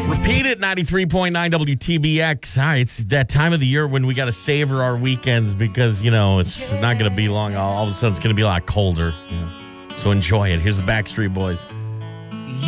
Repeat it, 93.9 WTBX. All right, it's that time of the year when we got to savor our weekends because, it's not going to be long. All of a sudden, it's going to be a lot colder. So enjoy it. Here's the Backstreet Boys.